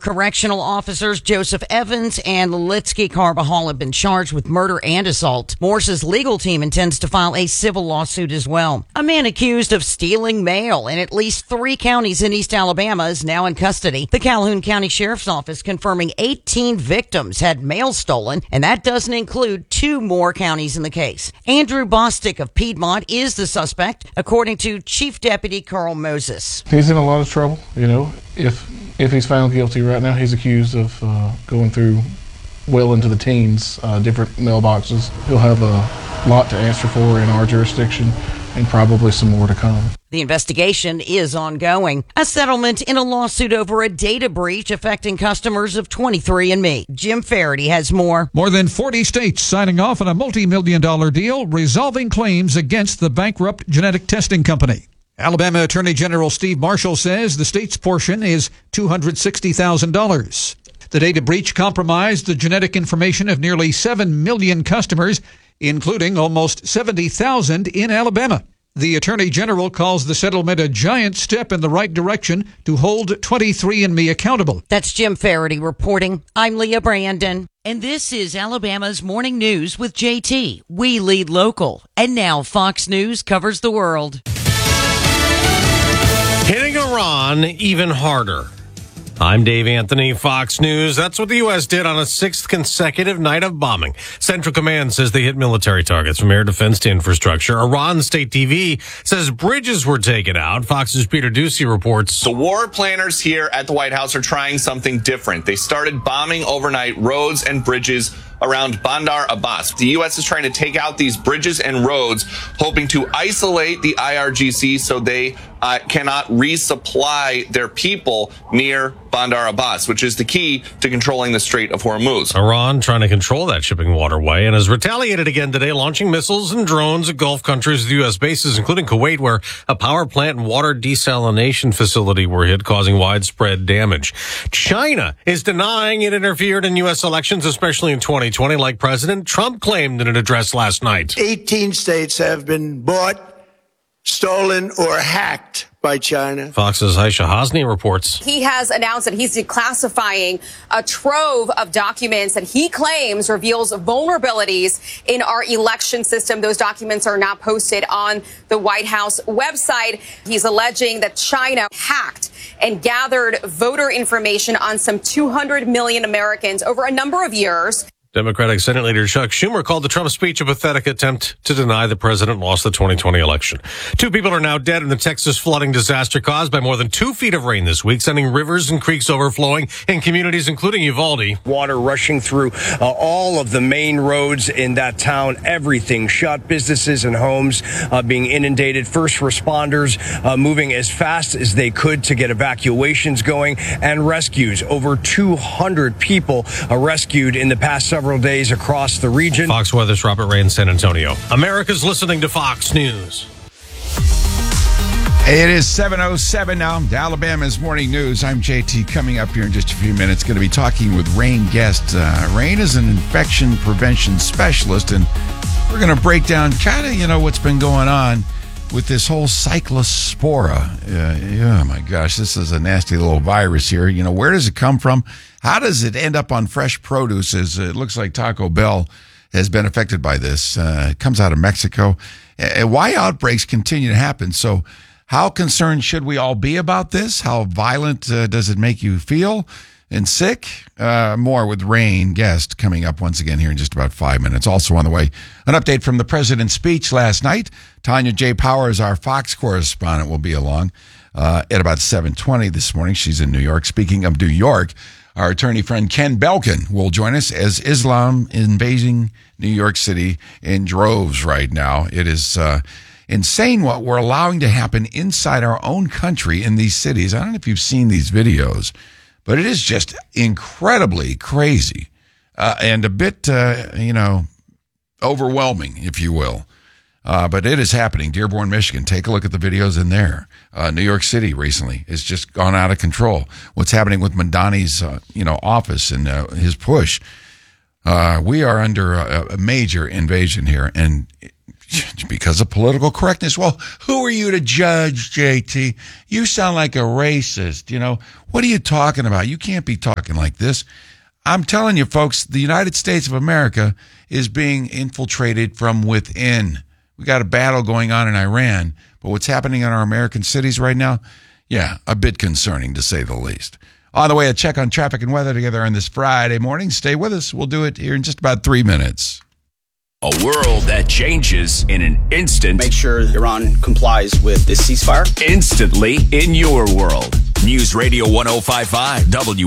correctional officers Joseph Evans and Litsky Carbajal have been charged with murder and assault. Morse's legal team intends to file a civil lawsuit as well. A man accused of stealing mail in at least 3 counties in East Alabama is now in custody. The Calhoun County Sheriff's Office confirming 18 victims had mail stolen, and that doesn't include 2 more counties in the case. Andrew Bostic of Piedmont is the suspect, according to Chief Deputy Carl Moses. He's in a lot of trouble, if he's found guilty right now. He's accused of going through well into the teens, different mailboxes. He'll have a lot to answer for in our jurisdiction and probably some more to come. The investigation is ongoing. A settlement in a lawsuit over a data breach affecting customers of 23andMe. Jim Faraday has more. More than 40 states signing off on a multi-million-dollar deal resolving claims against the bankrupt genetic testing company. Alabama Attorney General Steve Marshall says the state's portion is $260,000. The data breach compromised the genetic information of nearly 7 million customers, including almost 70,000 in Alabama. The Attorney General calls the settlement a giant step in the right direction to hold 23andMe accountable. That's Jim Faraday reporting. I'm Leah Brandon. And this is Alabama's Morning News with JT. We lead local. And now Fox News covers the world. Hitting Iran even harder. I'm Dave Anthony, Fox News. That's what the U.S. did on a 6th consecutive night of bombing. Central Command says they hit military targets from air defense to infrastructure. Iran state TV says bridges were taken out. Fox's Peter Ducey reports. The war planners here at the White House are trying something different. They started bombing overnight roads and bridges around Bandar Abbas. The U.S. is trying to take out these bridges and roads, hoping to isolate the IRGC so they cannot resupply their people near Bandar Abbas, which is the key to controlling the Strait of Hormuz. Iran trying to control that shipping waterway and has retaliated again today, launching missiles and drones at Gulf countries with U.S. bases, including Kuwait, where a power plant and water desalination facility were hit, causing widespread damage. China is denying it interfered in U.S. elections, especially in 2020, like President Trump claimed in an address last night. 18 states have been bought, stolen, or hacked by China. Fox's Aisha Hosni reports. He has announced that he's declassifying a trove of documents that he claims reveals vulnerabilities in our election system. Those documents are now posted on the White House website. He's alleging that China hacked and gathered voter information on some 200 million Americans over a number of years. Democratic Senate Leader Chuck Schumer called the Trump speech a pathetic attempt to deny the president lost the 2020 election. 2 people are now dead in the Texas flooding disaster caused by more than 2 feet of rain this week, sending rivers and creeks overflowing in communities including Uvalde. Water rushing through all of the main roads in that town. Everything shut. Businesses and homes being inundated. First responders moving as fast as they could to get evacuations going and rescues. Over 200 people rescued in the past several days across the region. Fox Weather's Robert Ray in San Antonio. America's listening to Fox News. It is 7:07 now. Alabama's Morning News. I'm JT. Coming up here in just a few minutes, going to be talking with Rain Guest. Rain is an infection prevention specialist, and we're going to break down kind of, what's been going on with this whole cyclospora. Oh, my gosh, this is a nasty little virus here. Where does it come from? How does it end up on fresh produce? It looks like Taco Bell has been affected by this. It comes out of Mexico. Why outbreaks continue to happen? So how concerned should we all be about this? How violent does it make you feel and sick? More with Rain Guest coming up once again here in just about 5 minutes. Also on the way, an update from the president's speech last night. Tanya J. Powers, our Fox correspondent, will be along at about 7:20 this morning. She's in New York. Speaking of New York, our attorney friend Ken Belkin will join us as Islam invading New York City in droves right now. It is insane what we're allowing to happen inside our own country in these cities. I don't know if you've seen these videos, but it is just incredibly crazy and a bit, overwhelming, if you will. But it is happening. Dearborn, Michigan. Take a look at the videos in there. New York City recently has just gone out of control. What's happening with Madani's, office and his push. We are under a major invasion here, and because of political correctness. Well, who are you to judge, JT? You sound like a racist. You know, what are you talking about? You can't be talking like this. I'm telling you, folks, the United States of America is being infiltrated from within. We got a battle going on in Iran, but what's happening in our American cities right now, yeah, a bit concerning to say the least. On the way, a check on traffic and weather together on this Friday morning. Stay with us. We'll do it here in just about 3 minutes. A world that changes in an instant. Make sure Iran complies with this ceasefire. Instantly in your world. News Radio 105.5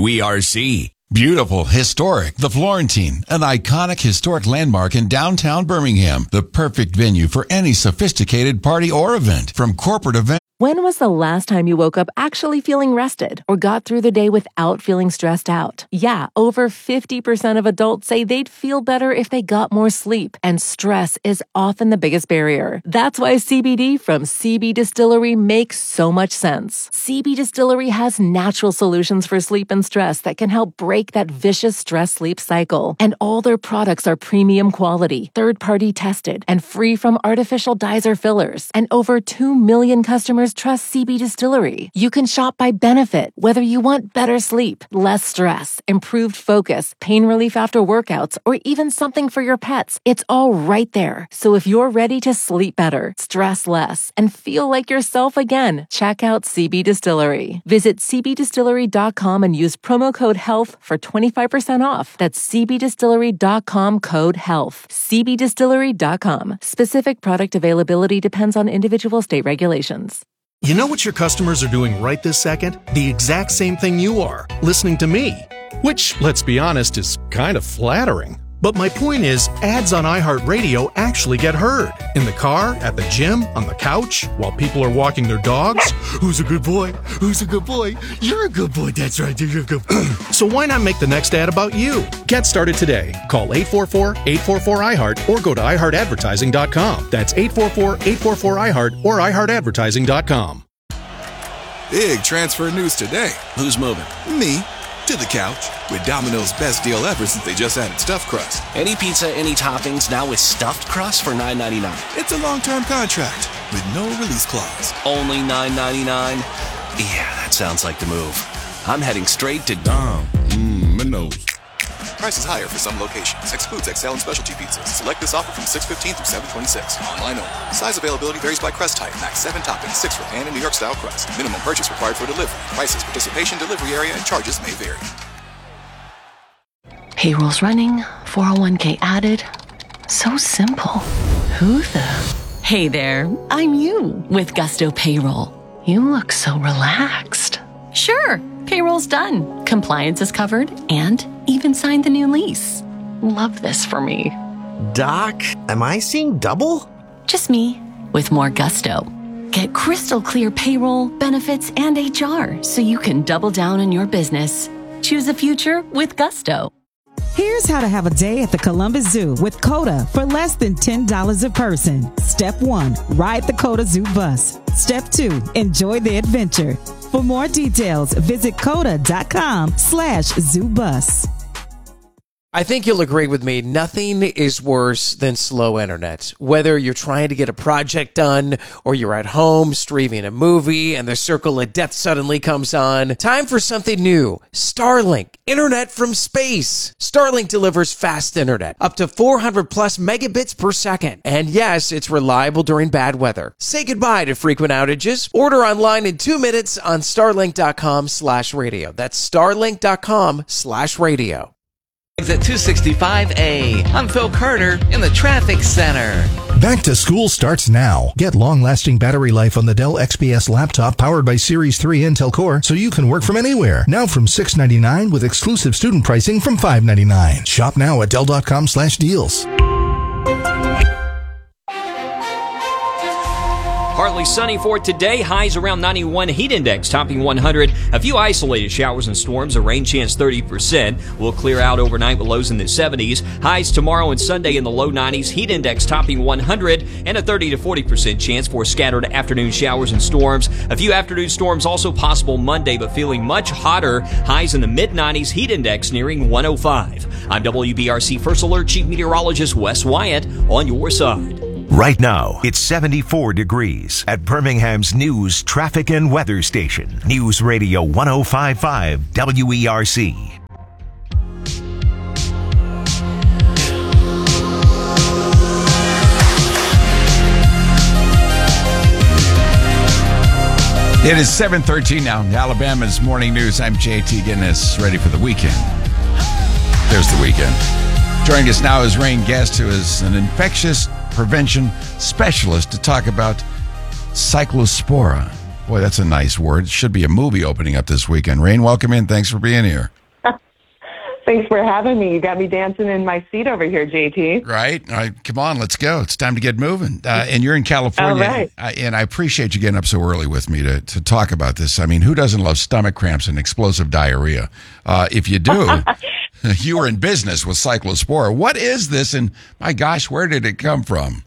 WERC. Beautiful, historic, the Florentine, an iconic historic landmark in downtown Birmingham. The perfect venue for any sophisticated party or event. From corporate events. When was the last time you woke up actually feeling rested or got through the day without feeling stressed out? Yeah, over 50% of adults say they'd feel better if they got more sleep, and stress is often the biggest barrier. That's why CBD from CB Distillery makes so much sense. CB Distillery has natural solutions for sleep and stress that can help break that vicious stress-sleep cycle. And all their products are premium quality, third-party tested, and free from artificial dyes or fillers. And over 2 million customers trust CB Distillery. You can shop by benefit, whether you want better sleep, less stress, improved focus, pain relief after workouts, or even something for your pets. It's all right there. So if you're ready to sleep better, stress less, and feel like yourself again, check out CB Distillery. Visit cbdistillery.com and use promo code HEALTH for 25% off. That's cbdistillery.com, code HEALTH. cbdistillery.com. Specific product availability depends on individual state regulations. You know what your customers are doing right this second? The exact same thing you are, listening to me. Which, let's be honest, is kind of flattering. But my point is, ads on iHeartRadio actually get heard. In the car, at the gym, on the couch, while people are walking their dogs. Who's a good boy? Who's a good boy? You're a good boy, that's right, you're a good boy. So why not make the next ad about you? Get started today. Call 844-844-iHeart or go to iHeartAdvertising.com. That's 844-844-iHeart or iHeartAdvertising.com. Big transfer news today. Who's moving? Me. To the couch with Domino's best deal ever since they just added stuffed crust. Any pizza, any toppings, now with stuffed crust for $9.99. It's a long-term contract with no release clause. Only $9.99? Yeah, that sounds like the move. I'm heading straight to Domino's. Price is higher for some locations. Excludes XL and specialty pizzas. Select this offer from 6/15 through 7/26. Online only. Size availability varies by crust type. Max 7 toppings, 6 for pan and New York style crust. Minimum purchase required for delivery. Prices, participation, delivery area, and charges may vary. Payroll's running, 401k added. So simple. Who the? Hey there, I'm you with Gusto Payroll. You look so relaxed. Sure, payroll's done. Compliance is covered and even signed the new lease. Love this for me. Doc, am I seeing double? Just me with more gusto. Get crystal clear payroll, benefits, and HR so you can double down on your business. Choose a future with Gusto. Here's how to have a day at the Columbus Zoo with COTA for less than $10 a person. Step 1, ride the COTA Zoo bus. Step 2, enjoy the adventure. For more details, visit COTA.com/ZooBus. I think you'll agree with me, nothing is worse than slow internet. Whether you're trying to get a project done or you're at home streaming a movie and the circle of death suddenly comes on. Time for something new. Starlink, internet from space. Starlink delivers fast internet, up to 400 plus megabits per second. And yes, it's reliable during bad weather. Say goodbye to frequent outages. Order online in 2 minutes on starlink.com/radio. That's starlink.com/radio. At 265A. I'm Phil Carter in the Traffic Center. Back to school starts now. Get long-lasting battery life on the Dell XPS laptop powered by Series 3 Intel Core so you can work from anywhere. Now from $699 with exclusive student pricing from $599. Shop now at Dell.com/deals. Partly sunny for today. Highs around 91. Heat index topping 100. A few isolated showers and storms. A rain chance 30%. Will clear out overnight with lows in the 70s. Highs tomorrow and Sunday in the low 90s. Heat index topping 100. And a 30 to 40% chance for scattered afternoon showers and storms. A few afternoon storms also possible Monday, but feeling much hotter. Highs in the mid-90s. Heat index nearing 105. I'm WBRC First Alert Chief Meteorologist Wes Wyatt on your side. Right now, it's 74 degrees at Birmingham's news, traffic, and weather station. News Radio 105.5 WERC. It is 7:13 now. Alabama's morning news. I'm JT getting us ready for the weekend. There's the weekend. Joining us now is Rain Guest, who is an infectious prevention specialist, to talk about Cyclospora. Boy, that's a nice word. It should be a movie opening up this weekend. Rain, welcome in. Thanks for being here. Thanks for having me. You got me dancing in my seat over here, JT. Right. All right. Come on, let's go. It's time to get moving. And you're in California. All right. And I appreciate you getting up so early with me to talk about this. I mean, who doesn't love stomach cramps and explosive diarrhea? If you do, you are in business with Cyclospora. What is this? And my gosh, where did it come from?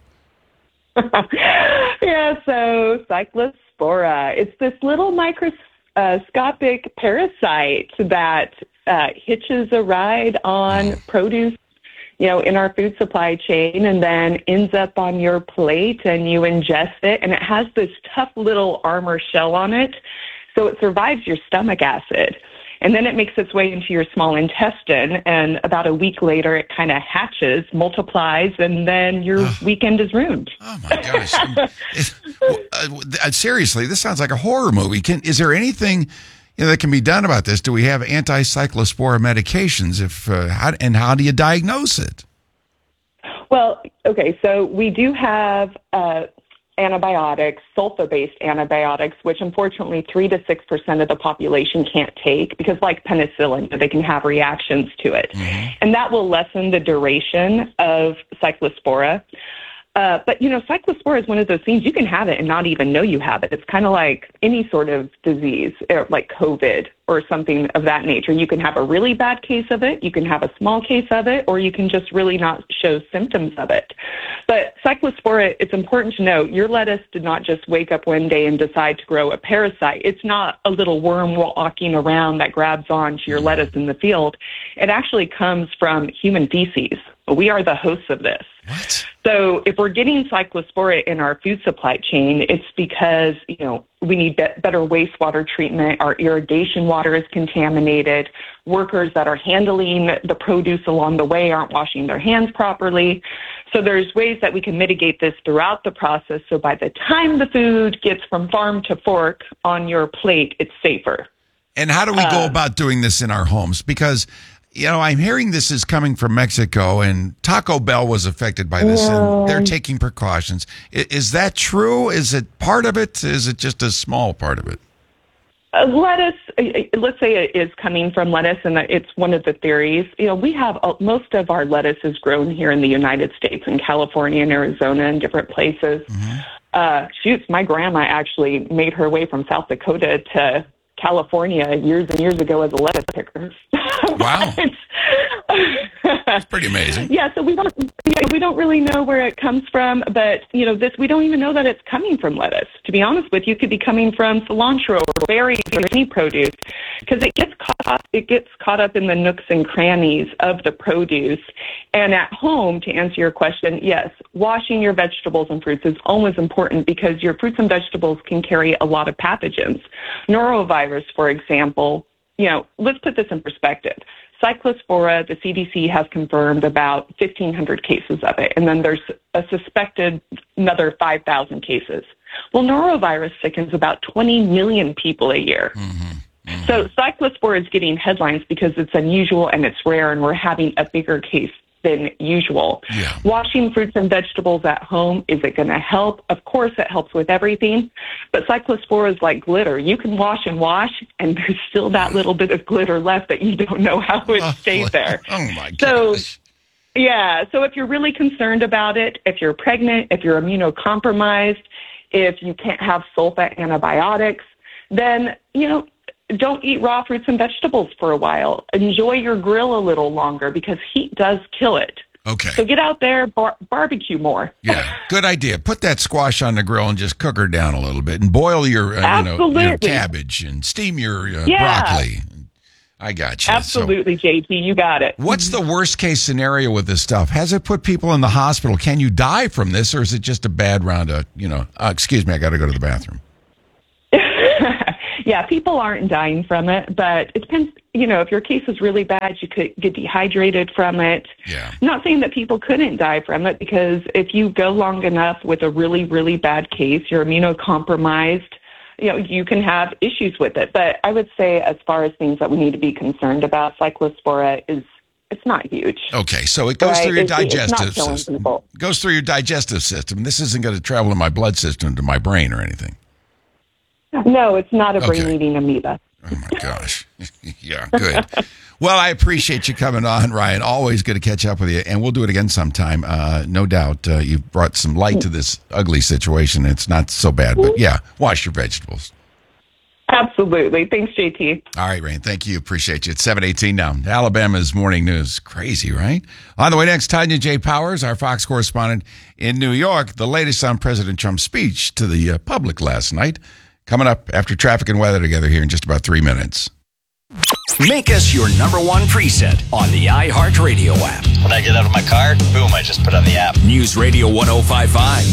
Yeah, so Cyclospora. It's this little microscopic parasite that hitches a ride on produce, in our food supply chain, and then ends up on your plate and you ingest it. And it has this tough little armor shell on it, so it survives your stomach acid. And then it makes its way into your small intestine, and about a week later, it kind of hatches, multiplies, and then your weekend is ruined. Oh, my gosh. Seriously, this sounds like a horror movie. Is there anything that can be done about this? Do we have anti-cyclospora medications? How do you diagnose it? Well, okay, so we do have antibiotics, sulfa-based antibiotics, which unfortunately 3 to 6% of the population can't take because, like penicillin, they can have reactions to it. Mm-hmm. And that will lessen the duration of Cyclospora. But, Cyclospora is one of those things, you can have it and not even know you have it. It's kind of like any sort of disease, like COVID or something of that nature. You can have a really bad case of it, you can have a small case of it, or you can just really not show symptoms of it. But Cyclospora, it's important to know, your lettuce did not just wake up one day and decide to grow a parasite. It's not a little worm walking around that grabs onto your lettuce in the field. It actually comes from human feces. We are the hosts of this. What? So if we're getting Cyclospora in our food supply chain, it's because, we need better wastewater treatment. Our irrigation water is contaminated. Workers that are handling the produce along the way aren't washing their hands properly. So there's ways that we can mitigate this throughout the process. So by the time the food gets from farm to fork on your plate, it's safer. And how do we go about doing this in our homes? Because I'm hearing this is coming from Mexico, and Taco Bell was affected by this, and they're taking precautions. Is that true? Is it part of it? Is it just a small part of it? Lettuce, let's say it is coming from lettuce, and it's one of the theories. We have most of our lettuce is grown here in the United States, in California and Arizona and different places. Mm-hmm. My grandma actually made her way from South Dakota to California years and years ago as a lettuce picker. Wow. That's pretty amazing. Yeah, so we don't really know where it comes from, but we don't even know that it's coming from lettuce. To be honest with you, it could be coming from cilantro or berries or any produce, because it gets caught up in the nooks and crannies of the produce. And at home, to answer your question, yes, washing your vegetables and fruits is always important because your fruits and vegetables can carry a lot of pathogens. Norovirus, for example, let's put this in perspective. Cyclospora, the CDC has confirmed about 1,500 cases of it, and then there's a suspected another 5,000 cases. Well, norovirus sickens about 20 million people a year. Mm-hmm. Mm-hmm. So Cyclospora is getting headlines because it's unusual and it's rare, and we're having a bigger case than usual. Yeah. Washing fruits and vegetables at home, is it going to help? Of course it helps with everything, but Cyclospora is like glitter. You can wash, and there's still that little bit of glitter left that you don't know how it stayed there. Oh my gosh. So if you're really concerned about it, if you're pregnant, if you're immunocompromised, if you can't have sulfa antibiotics, then, don't eat raw fruits and vegetables for a while. Enjoy your grill a little longer because heat does kill it. Okay. So get out there, barbecue more. Yeah, good idea. Put that squash on the grill and just cook her down a little bit, and boil your, your cabbage and steam your broccoli. I got you. Absolutely, JT. You got it. What's the worst case scenario with this stuff? Has it put people in the hospital? Can you die from this, or is it just a bad round of, excuse me, I got to go to the bathroom? Yeah, people aren't dying from it, but it depends. If your case is really bad, you could get dehydrated from it. Yeah. I'm not saying that people couldn't die from it, because if you go long enough with a really, really bad case, you're immunocompromised, you can have issues with it. But I would say, as far as things that we need to be concerned about, cyclospora it's not huge. Okay, so it goes through your digestive it's not killing system. people. It goes through your digestive system. This isn't going to travel in my blood system to my brain or anything. No, it's not a brain-eating amoeba. Oh, my gosh. Yeah, good. Well, I appreciate you coming on, Ryan. Always good to catch up with you, and we'll do it again sometime. No doubt you've brought some light to this ugly situation. It's not so bad, but yeah, wash your vegetables. Absolutely. Thanks, JT. All right, Rain. Thank you. Appreciate you. It's 7:18 now. Alabama's morning news. Crazy, right? On the way next, Tanya J. Powers, our Fox correspondent in New York. The latest on President Trump's speech to the public last night. Coming up after traffic and weather together here in just about 3 minutes. Make us your number one preset on the iHeartRadio app. When I get out of my car, boom, I just put on the app. News Radio 105.5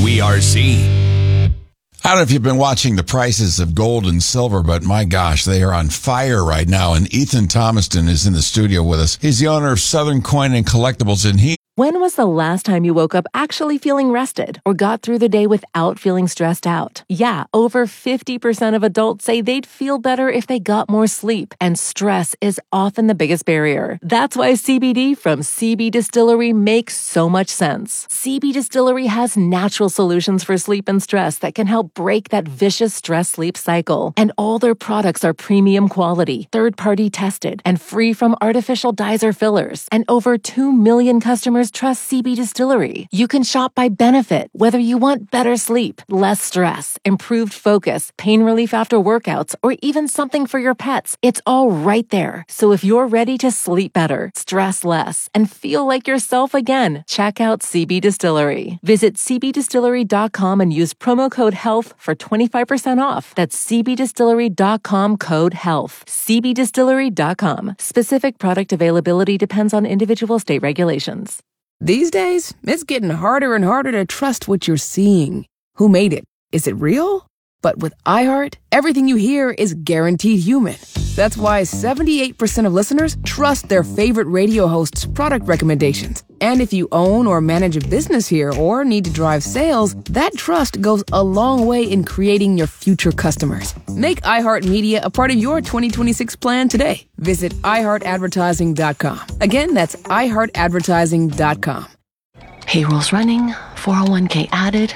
WERC. I don't know if you've been watching the prices of gold and silver, but my gosh, they are on fire right now. And Ethan Thomaston is in the studio with us. He's the owner of Southern Coin and Collectibles, and When was the last time you woke up actually feeling rested or got through the day without feeling stressed out? Yeah, over 50% of adults say they'd feel better if they got more sleep, and stress is often the biggest barrier. That's why CBD from CB Distillery makes so much sense. CB Distillery has natural solutions for sleep and stress that can help break that vicious stress-sleep cycle. And all their products are premium quality, third-party tested, and free from artificial dyes or fillers. And over 2 million customers trust CB Distillery. You can shop by benefit, whether you want better sleep, less stress, improved focus, pain relief after workouts, or even something for your pets. It's all right there. So if you're ready to sleep better, stress less, and feel like yourself again, check out CB Distillery. Visit cbdistillery.com and use promo code HEALTH for 25% off. That's cbdistillery.com, code HEALTH. cbdistillery.com. Specific product availability depends on individual state regulations. These days, it's getting harder and harder to trust what you're seeing. Who made it? Is it real? But with iHeart, everything you hear is guaranteed human. That's why 78% of listeners trust their favorite radio host's product recommendations. And if you own or manage a business here or need to drive sales, that trust goes a long way in creating your future customers. Make iHeartMedia a part of your 2026 plan today. Visit iHeartAdvertising.com. Again, that's iHeartAdvertising.com. Payroll's running, 401k added.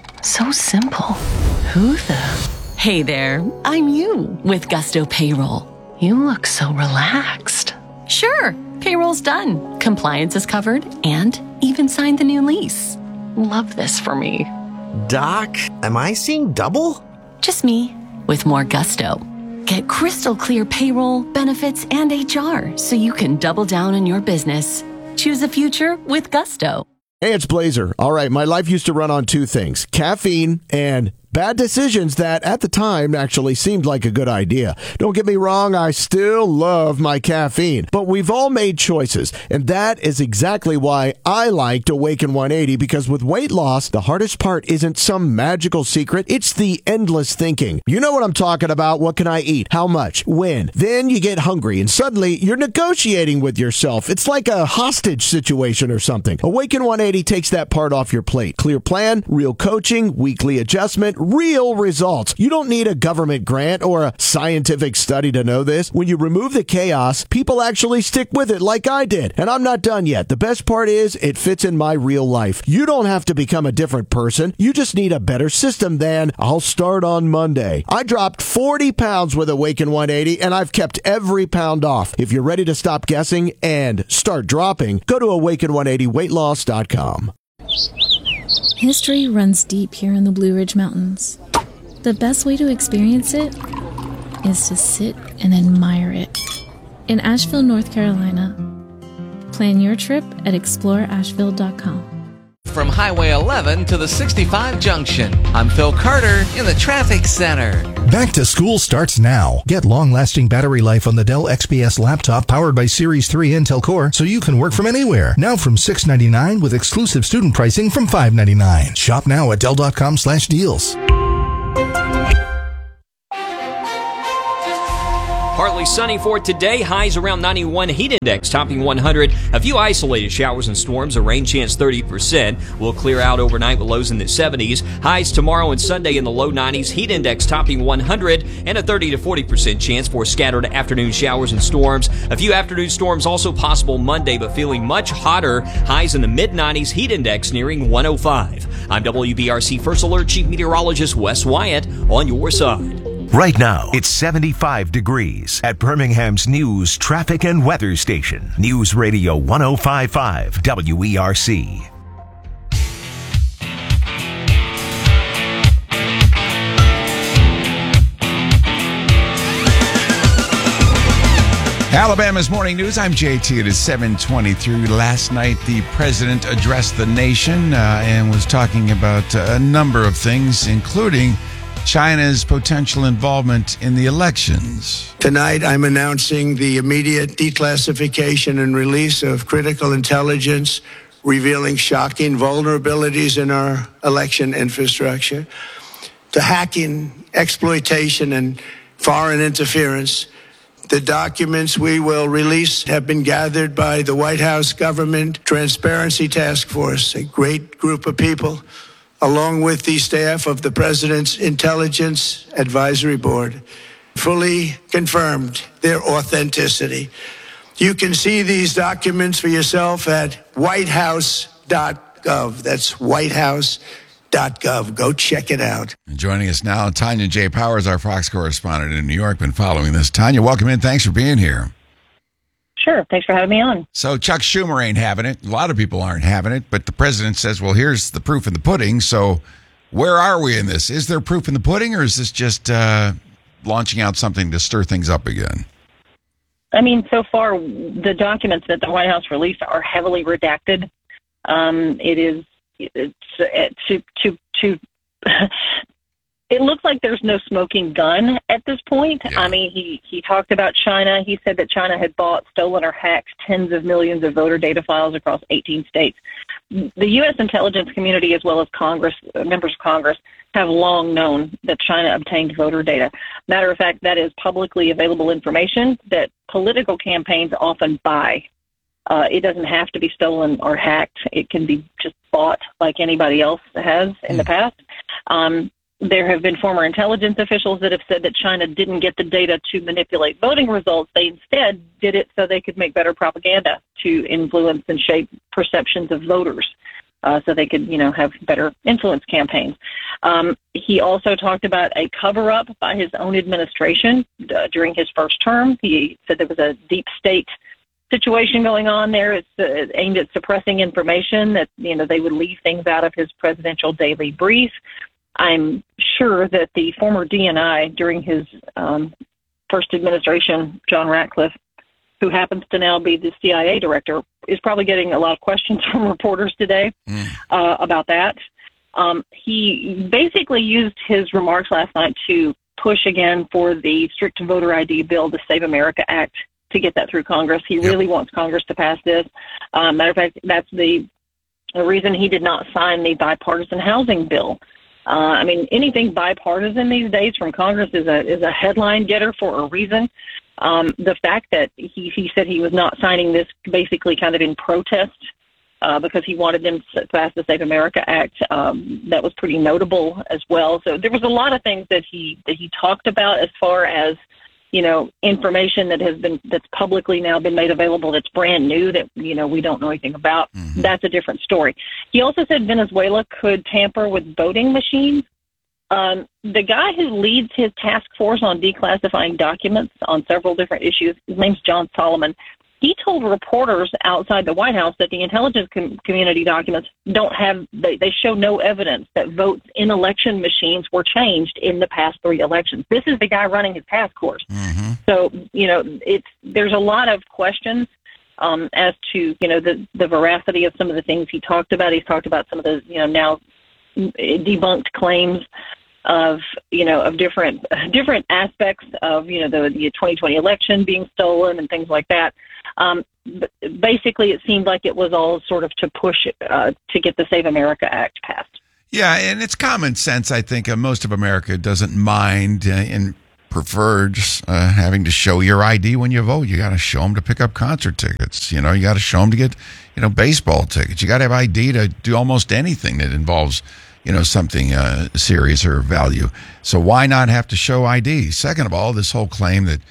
So simple. Who the? Hey there, I'm you with Gusto Payroll. You look so relaxed. Sure, payroll's done. Compliance is covered and even signed the new lease. Love this for me. Doc, am I seeing double? Just me with more gusto. Get crystal clear payroll, benefits, and HR so you can double down on your business. Choose a future with Gusto. Hey, it's Blazer. All right, my life used to run on two things, caffeine and bad decisions that at the time actually seemed like a good idea. Don't get me wrong, I still love my caffeine, but we've all made choices, and that is exactly why I liked Awaken 180, because with weight loss, the hardest part isn't some magical secret, it's the endless thinking. You know what I'm talking about. What can I eat? How much? When? Then you get hungry, and suddenly you're negotiating with yourself. It's like a hostage situation or something. Awaken 180 takes that part off your plate. Clear plan, real coaching, weekly adjustment, real results. You don't need a government grant or a scientific study to know this. When you remove the chaos, people actually stick with it like I did. And I'm not done yet. The best part is it fits in my real life. You don't have to become a different person. You just need a better system than I'll start on Monday. I dropped 40 pounds with Awaken 180 and I've kept every pound off. If you're ready to stop guessing and start dropping, go to awaken180weightloss.com. History runs deep here in the Blue Ridge Mountains. The best way to experience it is to sit and admire it. In Asheville, North Carolina. Plan your trip at exploreasheville.com. From Highway 11 to the 65 junction, I'm Phil Carter in the Traffic Center. Back to school starts now. Get long-lasting battery life on the Dell XPS laptop powered by Series 3 Intel Core so you can work from anywhere. Now from $699 with exclusive student pricing from $599. Shop now at Dell.com/deals. Partly sunny for today. Highs around 91. Heat index topping 100. A few isolated showers and storms. A rain chance 30%. Will clear out overnight with lows in the 70s. Highs tomorrow and Sunday in the low 90s. Heat index topping 100. And a 30 to 40% chance for scattered afternoon showers and storms. A few afternoon storms also possible Monday, but feeling much hotter. Highs in the mid-90s. Heat index nearing 105. I'm WBRC First Alert Chief Meteorologist Wes Wyatt on your side. Right now, it's 75 degrees at Birmingham's news, traffic, and weather station. News Radio 105.5 WERC. Alabama's Morning News. I'm JT. It is 7:23. Last night, the president addressed the nation and was talking about a number of things, including China's potential involvement in the elections. Tonight, I'm announcing the immediate declassification and release of critical intelligence revealing shocking vulnerabilities in our election infrastructure, to hacking, exploitation, and foreign interference. The documents we will release have been gathered by the White House Government Transparency Task Force, a great group of people, along with the staff of the President's Intelligence Advisory Board, fully confirmed their authenticity. You can see these documents for yourself at whitehouse.gov. That's whitehouse.gov. Go check it out. And joining us now, Tanya J. Powers, our Fox correspondent in New York, been following this. Tanya, welcome in. Thanks for being here. Sure. Thanks for having me on. So Chuck Schumer ain't having it. A lot of people aren't having it, but the president says, well, here's the proof in the pudding. So where are we in this? Is there proof in the pudding, or is this just launching out something to stir things up again? I mean, so far, the documents that the White House released are heavily redacted. It looks like there's no smoking gun at this point. Yeah. I mean, he talked about China. He said that China had bought, stolen, or hacked tens of millions of voter data files across 18 states. The U.S. intelligence community, as well as Congress, members of Congress, have long known that China obtained voter data. Matter of fact, that is publicly available information that political campaigns often buy. It doesn't have to be stolen or hacked. It can be just bought like anybody else has in the past. There have been former intelligence officials that have said that China didn't get the data to manipulate voting results. They instead did it so they could make better propaganda to influence and shape perceptions of voters, so they could, have better influence campaigns. He also talked about a cover-up by his own administration during his first term. He said there was a deep state situation going on there. It's aimed at suppressing information, that, they would leave things out of his presidential daily brief. I'm sure that the former DNI during his first administration, John Ratcliffe, who happens to now be the CIA director, is probably getting a lot of questions from reporters today about that. He basically used his remarks last night to push again for the strict voter ID bill, the Save America Act, to get that through Congress. He really wants Congress to pass this. Matter of fact, that's the reason he did not sign the bipartisan housing bill. I mean, anything bipartisan these days from Congress is a headline getter for a reason. The fact that he said he was not signing this basically kind of in protest because he wanted them to pass the Save America Act, that was pretty notable as well. So there was a lot of things that he talked about as far as, information that's publicly now been made available that's brand new that, we don't know anything about. Mm-hmm. That's a different story. He also said Venezuela could tamper with voting machines. The guy who leads his task force on declassifying documents on several different issues, his name's John Solomon. He told reporters outside the White House that the intelligence community documents they show no evidence that votes in election machines were changed in the past 3 elections. This is the guy running his task force. Mm-hmm. So, there's a lot of questions as to, the veracity of some of the things he talked about. He's talked about some of the, now debunked claims of different aspects of, the 2020 election being stolen and things like that. Basically, it seemed like it was all sort of to push to get the Save America Act passed. Yeah, and it's common sense, I think. Most of America doesn't mind and prefer just having to show your ID when you vote. You got to show them to pick up concert tickets. You got to show them to get, baseball tickets. You got to have ID to do almost anything that involves, something serious or value. So why not have to show ID? Second of all, this whole claim that,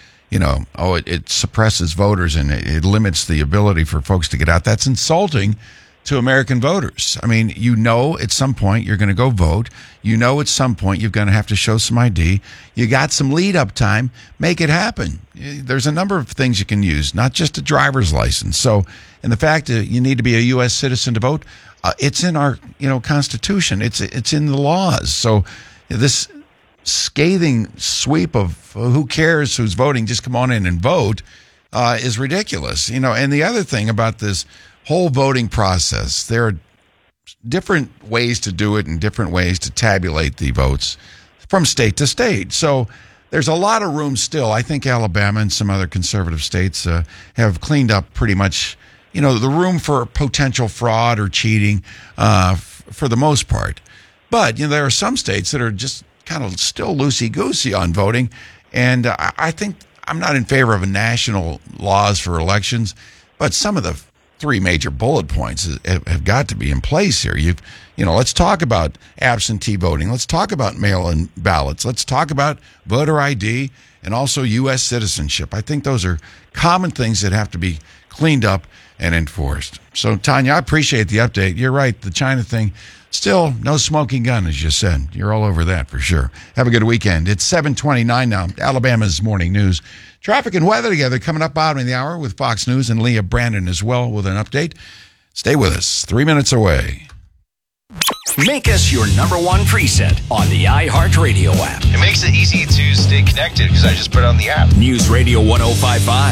it suppresses voters and it limits the ability for folks to get out. That's insulting to American voters. I mean, at some point you're going to go vote. At some point you're going to have to show some ID. You got some lead up time. Make it happen. There's a number of things you can use, not just a driver's license. So, and the fact that you need to be a U.S. citizen to vote, it's in our, Constitution. It's in the laws. So this scathing sweep of who cares who's voting, just come on in and vote, is ridiculous. And the other thing about this whole voting process, there are different ways to do it and different ways to tabulate the votes from state to state. So there's a lot of room still. I think Alabama and some other conservative states have cleaned up pretty much, the room for potential fraud or cheating for the most part. But, there are some states that are just kind of still loosey-goosey on voting. And I think I'm not in favor of national laws for elections, but some of the three major bullet points have got to be in place here. Let's talk about absentee voting. Let's talk about mail-in ballots. Let's talk about voter ID and also U.S. citizenship. I think those are common things that have to be cleaned up and enforced. So, Tanya, I appreciate the update. You're right. The China thing, still no smoking gun, as you said. You're all over that for sure. Have a good weekend. It's 7:29 now. Alabama's Morning News. Traffic and weather together coming up bottom of the hour with Fox News and Leah Brandon as well with an update. Stay with us. 3 minutes away. Make us your number one preset on the iHeartRadio app. It makes it easy to stay connected because I just put it on the app. News Radio 105.5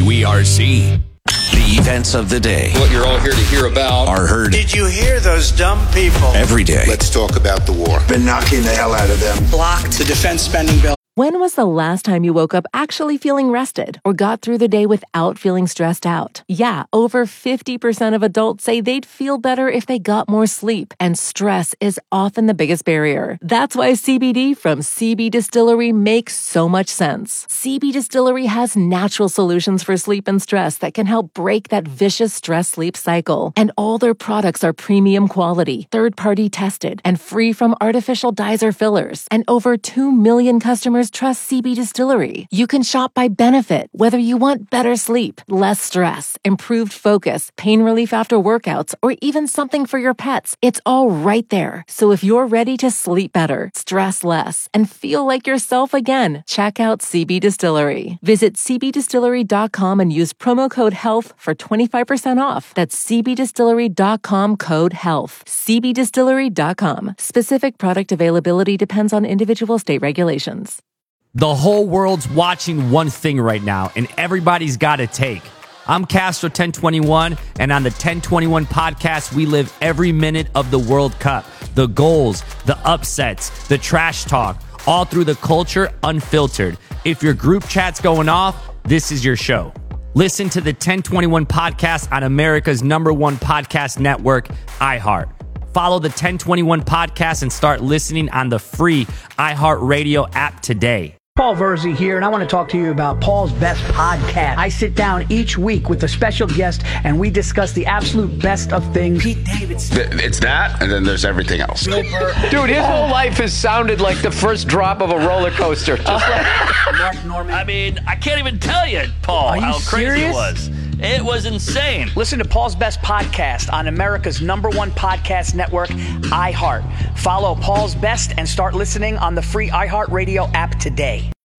WERC. The events of the day. What you're all here to hear about are heard. Did you hear those dumb people? Every day. Let's talk about the war. Been knocking the hell out of them. Blocked the defense spending bill. When was the last time you woke up actually feeling rested or got through the day without feeling stressed out? Yeah, over 50% of adults say they'd feel better if they got more sleep, and stress is often the biggest barrier. That's why CBD from CB Distillery makes so much sense. CB Distillery has natural solutions for sleep and stress that can help break that vicious stress-sleep cycle. And all their products are premium quality, third-party tested, and free from artificial dyes or fillers. And over 2 million customers trust CB Distillery. You can shop by benefit, whether you want better sleep, less stress, improved focus, pain relief after workouts, or even something for your pets. It's all right there. So if you're ready to sleep better, stress less, and feel like yourself again, check out CB Distillery. Visit cbdistillery.com and use promo code HEALTH for 25% off. That's cbdistillery.com, code HEALTH. cbdistillery.com. Specific product availability depends on individual state regulations. The whole world's watching one thing right now, and everybody's got a take. I'm Castro 1021, and on the 1021 podcast, we live every minute of the World Cup. The goals, the upsets, the trash talk, all through the culture, unfiltered. If your group chat's going off, this is your show. Listen to the 1021 podcast on America's #1 podcast network, iHeart. Follow the 1021 podcast and start listening on the free iHeartRadio app today. Paul Verzi here, and I want to talk to you about Paul's Best Podcast. I sit down each week with a special guest, and we discuss the absolute best of things. Pete Davidson. It's that, and then there's everything else. Dude, his whole life has sounded like the first drop of a roller coaster. Just like Mark Norman. I mean, I can't even tell you, Paul, how crazy it was. It was insane. Listen to Paul's Best Podcast on America's #1 podcast network, iHeart. Follow Paul's Best and start listening on the free iHeartRadio app today.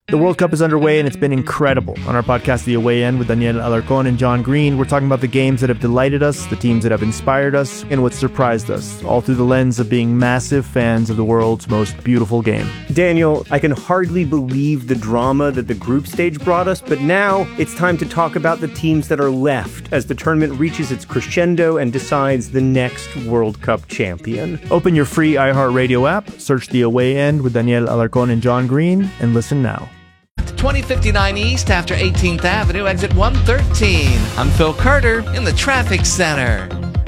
The World Cup is underway, and it's been incredible. On our podcast, The Away End, with Daniel Alarcón and John Green, we're talking about the games that have delighted us, the teams that have inspired us, and what surprised us, all through the lens of being massive fans of the world's most beautiful game. Daniel, I can hardly believe the drama that the group stage brought us, but now it's time to talk about the teams that are left as the tournament reaches its crescendo and decides the next World Cup champion. Open your free iHeartRadio app, search The Away End with Daniel Alarcón and John Green, and listen now. 2059 East after 18th Avenue, exit 113. I'm Phil Carter in the traffic center.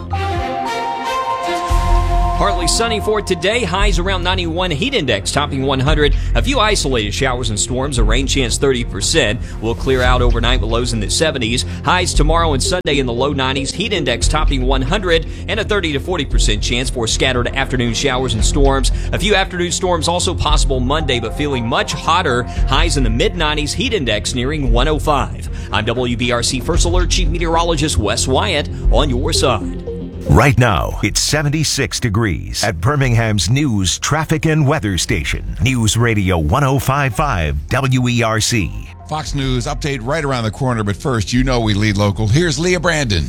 Partly sunny for today. Highs around 91. Heat index topping 100. A few isolated showers and storms. A rain chance 30%. Will clear out overnight with lows in the 70s. Highs tomorrow and Sunday in the low 90s. Heat index topping 100. And a 30 to 40% chance for scattered afternoon showers and storms. A few afternoon storms also possible Monday, but feeling much hotter. Highs in the mid-90s. Heat index nearing 105. I'm WBRC First Alert Chief Meteorologist Wes Wyatt on your side. Right now, it's 76 degrees at Birmingham's news, traffic, and weather station. News Radio 105.5 WERC. Fox News update right around the corner, but first, you know we lead local. Here's Leah Brandon.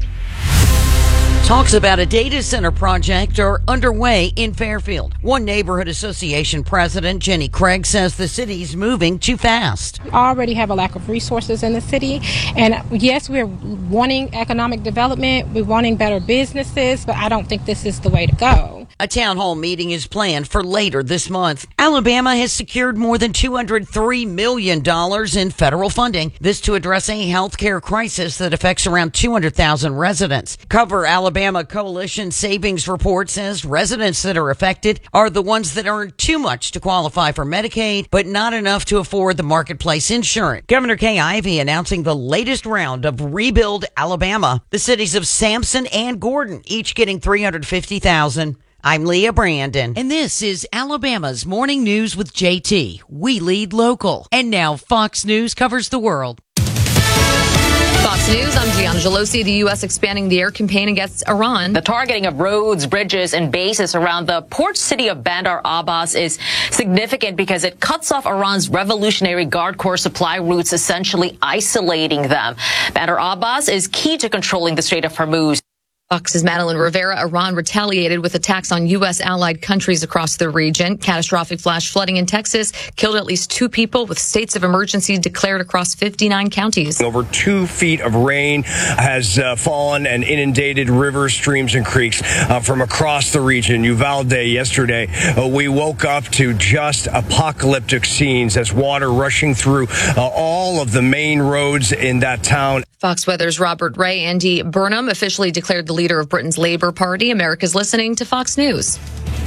Talks about a data center project are underway in Fairfield. One neighborhood association president, Jenny Craig, says the city's moving too fast. We already have a lack of resources in the city. And yes, we're wanting economic development. We're wanting better businesses, but I don't think this is the way to go. A town hall meeting is planned for later this month. Alabama has secured more than $203 million in federal funding. This to address a health care crisis that affects around 200,000 residents. Cover Alabama Coalition Savings Report says residents that are affected are the ones that earn too much to qualify for Medicaid, but not enough to afford the marketplace insurance. Governor Kay Ivey announcing the latest round of Rebuild Alabama. The cities of Sampson and Gordon each getting $350,000. I'm Leah Brandon, and this is Alabama's Morning News with JT. We lead local. And now Fox News covers the world. Fox News, I'm Gianna Gelosi. The U.S. expanding the air campaign against Iran. The targeting of roads, bridges, and bases around the port city of Bandar Abbas is significant because it cuts off Iran's Revolutionary Guard Corps supply routes, essentially isolating them. Bandar Abbas is key to controlling the Strait of Hormuz. Fox's Madeline Rivera. Iran retaliated with attacks on U.S. allied countries across the region. Catastrophic flash flooding in Texas killed at least 2 people, with states of emergency declared across 59 counties. Over 2 feet of rain has fallen and inundated rivers, streams, and creeks from across the region. Uvalde yesterday, we woke up to just apocalyptic scenes as water rushing through all of the main roads in that town. Fox Weather's Robert Ray. Andy Burnham officially declared the leader of Britain's Labour Party. America's listening to Fox News.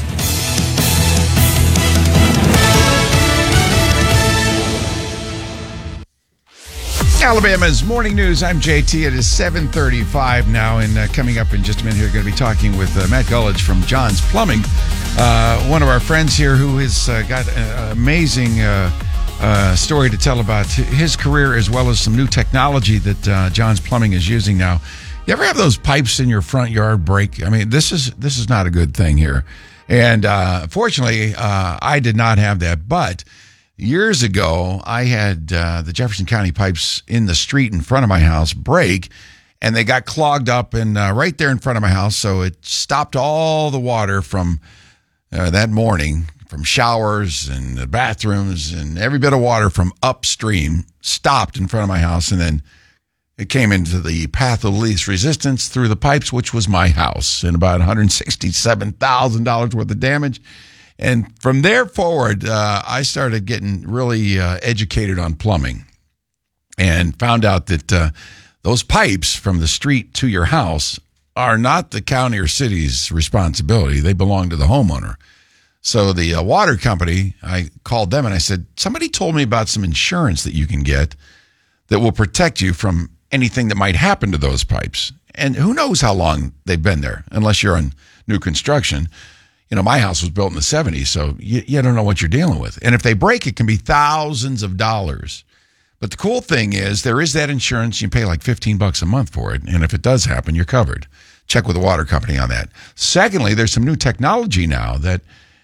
Alabama's Morning News. I'm JT. It is 7:35 now, and coming up in just a minute here, we're going to be talking with Matt Gullidge from John's Plumbing, one of our friends here who has got an amazing story to tell about his career, as well as some new technology that John's Plumbing is using now. You ever have those pipes in your front yard break? I mean, this is not a good thing here. And fortunately, I did not have that. But years ago, I had the Jefferson County pipes in the street in front of my house break, and they got clogged up and right there in front of my house. So it stopped all the water from that morning, from showers and the bathrooms, and every bit of water from upstream stopped in front of my house. And then it came into the path of least resistance through the pipes, which was my house, and about $167,000 worth of damage. And from there forward, I started getting really educated on plumbing, and found out that those pipes from the street to your house are not the county or city's responsibility. They belong to the homeowner. So the water company, I called them and I said, somebody told me about some insurance that you can get that will protect you from anything that might happen to those pipes. And who knows how long they've been there, unless you're on new construction. You know, my house was built in the 70s, so you don't know what you're dealing with. And if they break, it can be thousands of dollars. But the cool thing is there is that insurance. You pay like $15 a month for it. And if it does happen, you're covered. Check with the water company on that. Secondly, there's some new technology now that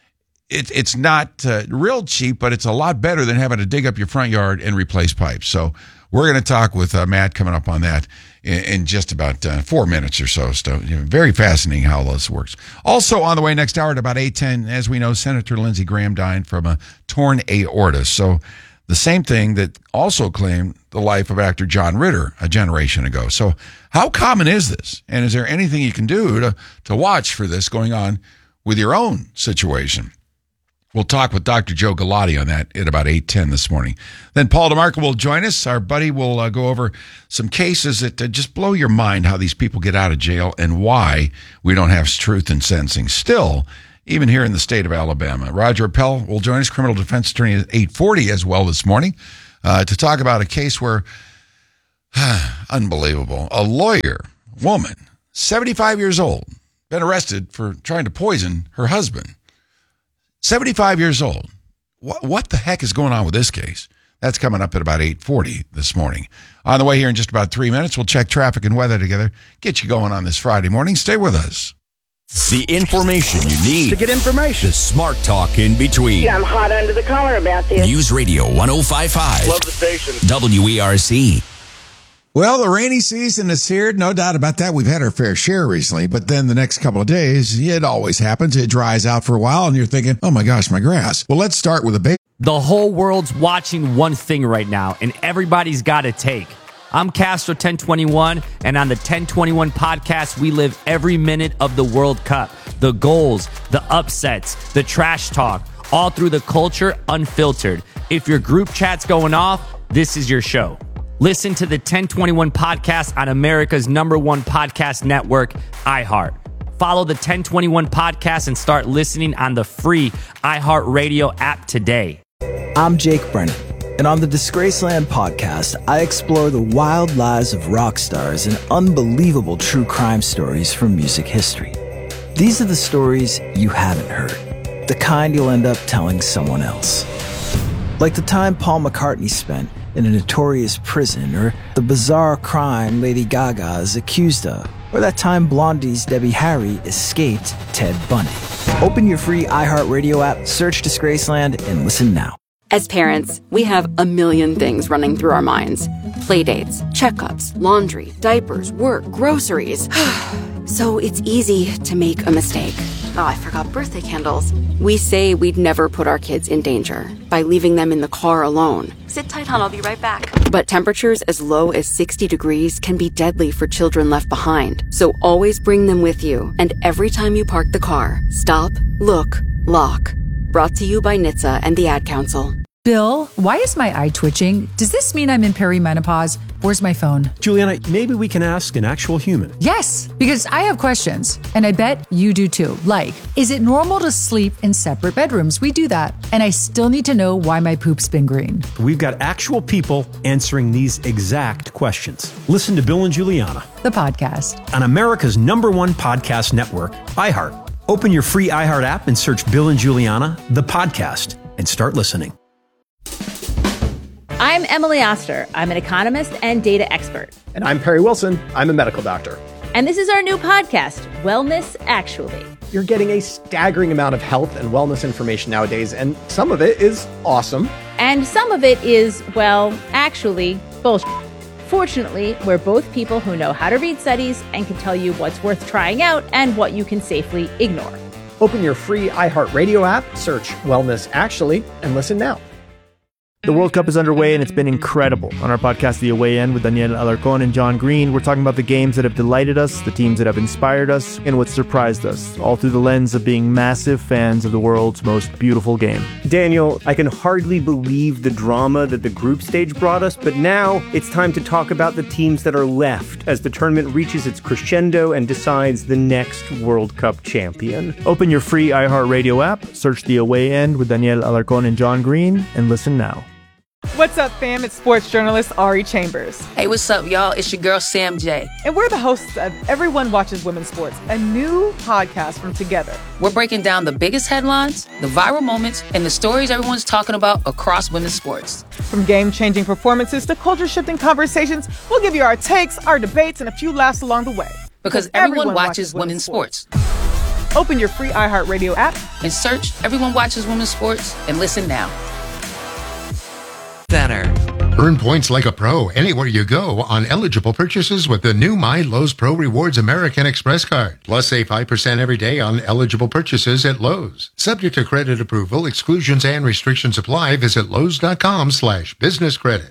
it's not real cheap, but it's a lot better than having to dig up your front yard and replace pipes. So we're going to talk with Matt coming up on that in just about 4 minutes or so. So very fascinating how this works. Also on the way next hour at about 8:10, as we know, Senator Lindsey Graham died from a torn aorta. So the same thing that also claimed the life of actor John Ritter a generation ago. So how common is this? And is there anything you can do to watch for this going on with your own situation? We'll talk with Dr. Joe Galati on that at about 8:10 this morning. Then Paul DeMarco will join us. Our buddy will go over some cases that just blow your mind, how these people get out of jail and why we don't have truth in sentencing still, even here in the state of Alabama. Roger Appel will join us, criminal defense attorney at 8:40 as well this morning, to talk about a case where, unbelievable, a lawyer, woman, 75 years old, been arrested for trying to poison her husband. 75 years old. What the heck is going on with this case? That's coming up at about 8:40 this morning. On the way here in just about 3 minutes, we'll check traffic and weather together, get you going on this Friday morning. Stay with us. The information you need to get information. The smart talk in between. Yeah, I'm hot under the collar about this. News Radio 105.5. Love the station. WERC. Well, the rainy season is here. No doubt about that. We've had our fair share recently, but then the next couple of days, it always happens. It dries out for a while and you're thinking, oh my gosh, my grass. Well, let's start with a big. The whole world's watching one thing right now, and everybody's got a take. I'm Castro 1021, and on the 1021 podcast, we live every minute of the World Cup. The goals, the upsets, the trash talk, all through the culture, unfiltered. If your group chat's going off, this is your show. Listen to the 1021 podcast on America's #1 podcast network, iHeart. Follow the 1021 podcast and start listening on the free iHeartRadio app today. I'm Jake Brennan, and on the Disgraceland podcast, I explore the wild lives of rock stars and unbelievable true crime stories from music history. These are the stories you haven't heard, the kind you'll end up telling someone else. Like the time Paul McCartney spent in a notorious prison, or the bizarre crime Lady Gaga is accused of, or that time Blondie's Debbie Harry escaped Ted Bundy. Open your free iHeartRadio app, search Disgraceland, and listen now. As parents, we have a million things running through our minds. Playdates, checkups, laundry, diapers, work, groceries. So it's easy to make a mistake. Oh, I forgot birthday candles. We say we'd never put our kids in danger by leaving them in the car alone. Sit tight, hon, I'll be right back. But temperatures as low as 60 degrees can be deadly for children left behind. So always bring them with you. And every time you park the car, stop, look, lock. Brought to you by NHTSA and the Ad Council. Bill, why is my eye twitching? Does this mean I'm in perimenopause? Where's my phone? Juliana, maybe we can ask an actual human. Yes, because I have questions, and I bet you do too. Like, is it normal to sleep in separate bedrooms? We do that. And I still need to know why my poop's been green. We've got actual people answering these exact questions. Listen to Bill and Juliana, the podcast, on America's #1 podcast network, iHeart. Open your free iHeart app and search Bill and Juliana, the podcast, and start listening. I'm Emily Oster. I'm an economist and data expert. And I'm Perry Wilson. I'm a medical doctor. And this is our new podcast, Wellness Actually. You're getting a staggering amount of health and wellness information nowadays, and some of it is awesome. And some of it is, well, actually, bullshit. Fortunately, we're both people who know how to read studies and can tell you what's worth trying out and what you can safely ignore. Open your free iHeartRadio app, search Wellness Actually, and listen now. The World Cup is underway, and it's been incredible. On our podcast, The Away End, with Daniel Alarcon and John Green, we're talking about the games that have delighted us, the teams that have inspired us, and what surprised us, all through the lens of being massive fans of the world's most beautiful game. Daniel, I can hardly believe the drama that the group stage brought us, but now it's time to talk about the teams that are left as the tournament reaches its crescendo and decides the next World Cup champion. Open your free iHeartRadio app, search The Away End with Daniel Alarcon and John Green, and listen now. What's up, fam? It's sports journalist Ari Chambers. Hey, what's up, y'all? It's your girl, Sam J. And we're the hosts of Everyone Watches Women's Sports, a new podcast from Together. We're breaking down the biggest headlines, the viral moments, and the stories everyone's talking about across women's sports. From game-changing performances to culture-shifting conversations, we'll give you our takes, our debates, and a few laughs along the way. Because everyone watches women's sports. Open your free iHeartRadio app and search Everyone Watches Women's Sports and listen now. Center. Earn points like a pro anywhere you go on eligible purchases with the new My Lowe's Pro Rewards American Express card. Plus, save 5% every day on eligible purchases at Lowe's. Subject to credit approval, exclusions and restrictions apply. Visit Lowe's.com/business credit.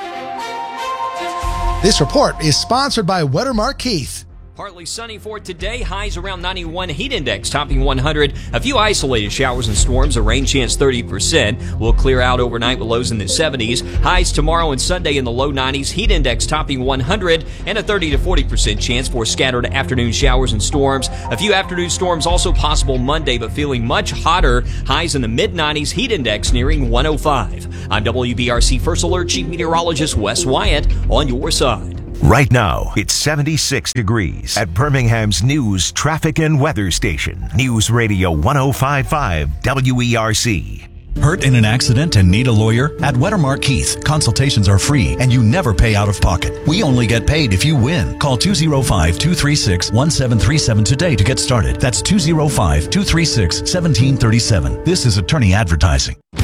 This report is sponsored by Wettermark Keith. Partly sunny for today. Highs around 91. Heat index topping 100. A few isolated showers and storms. A rain chance 30%. Will clear out overnight with lows in the 70s. Highs tomorrow and Sunday in the low 90s. Heat index topping 100. And a 30 to 40% chance for scattered afternoon showers and storms. A few afternoon storms also possible Monday, but feeling much hotter. Highs in the mid-90s. Heat index nearing 105. I'm WBRC First Alert Chief Meteorologist Wes Wyatt on your side. Right now, it's 76 degrees at Birmingham's news, traffic, and weather station. News Radio 105.5 WERC. Hurt in an accident and need a lawyer? At Wettermark Keith, consultations are free and you never pay out of pocket. We only get paid if you win. Call 205-236-1737 today to get started. That's 205-236-1737. This is attorney advertising.